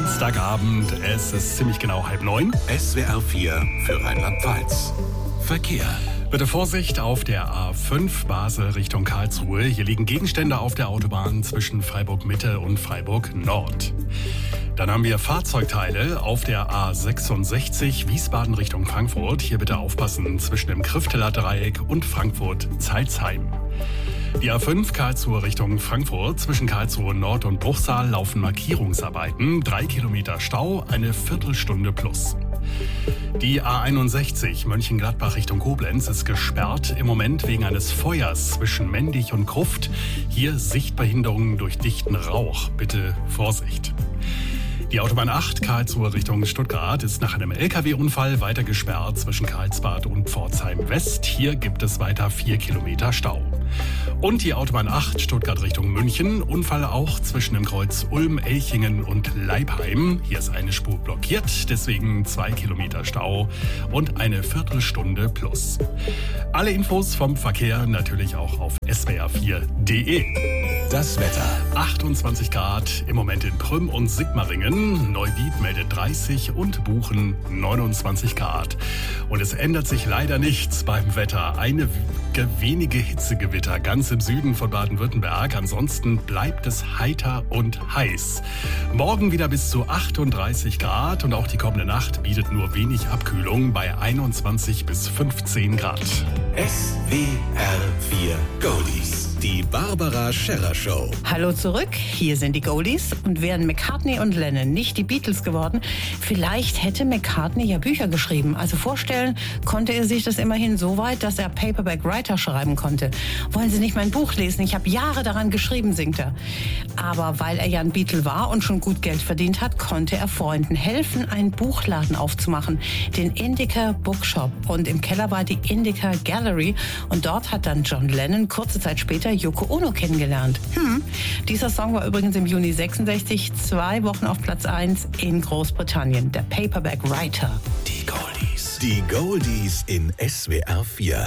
Dienstagabend, es ist ziemlich genau 8:30. SWR 4 für Rheinland-Pfalz. Verkehr. Bitte Vorsicht auf der A5 Basel Richtung Karlsruhe. Hier liegen Gegenstände auf der Autobahn zwischen Freiburg Mitte und Freiburg Nord. Dann haben wir Fahrzeugteile auf der A66 Wiesbaden Richtung Frankfurt. Hier bitte aufpassen zwischen dem Krifteler Dreieck und Frankfurt-Zeilsheim. Die A5 Karlsruhe Richtung Frankfurt. Zwischen Karlsruhe Nord und Bruchsal laufen Markierungsarbeiten. 3 Kilometer Stau, eine Viertelstunde plus. Die A61 Mönchengladbach Richtung Koblenz ist gesperrt. Im Moment wegen eines Feuers zwischen Mendig und Gruft. Hier Sichtbehinderungen durch dichten Rauch. Bitte Vorsicht. Die Autobahn 8 Karlsruhe Richtung Stuttgart ist nach einem LKW-Unfall weiter gesperrt zwischen Karlsbad und Pforzheim West. Hier gibt es weiter 4 Kilometer Stau. Und die Autobahn 8 Stuttgart Richtung München. Unfall auch zwischen dem Kreuz Ulm, Elchingen und Leipheim. Hier ist eine Spur blockiert, deswegen 2 Kilometer Stau und eine Viertelstunde plus. Alle Infos vom Verkehr natürlich auch auf swr4.de. Das Wetter. 28 Grad im Moment in Prüm und Sigmaringen. Neuwied meldet 30 und Buchen 29 Grad. Und es ändert sich leider nichts beim Wetter. Wenige Hitzegewitter ganz im Süden von Baden-Württemberg. Ansonsten bleibt es heiter und heiß. Morgen wieder bis zu 38 Grad und auch die kommende Nacht bietet nur wenig Abkühlung bei 21 bis 15 Grad. SWR 4 Goldies. Die Barbara Scherrer Show. Hallo zurück, hier sind die Goldies. Und wären McCartney und Lennon nicht die Beatles geworden, vielleicht hätte McCartney ja Bücher geschrieben. Also vorstellen konnte er sich das immerhin so weit, dass er Paperback Writer schreiben konnte. Wollen Sie nicht mein Buch lesen? Ich habe Jahre daran geschrieben, singt er. Aber weil er ja ein Beatle war und schon gut Geld verdient hat, konnte er Freunden helfen, einen Buchladen aufzumachen, den Indica Bookshop. Und im Keller war die Indica Gallery. Und dort hat dann John Lennon kurze Zeit später Yoko Ono kennengelernt. Dieser Song war übrigens im Juni 66 2 Wochen auf Platz 1 in Großbritannien. Der Paperback Writer. Die Goldies. Die Goldies in SWR 4.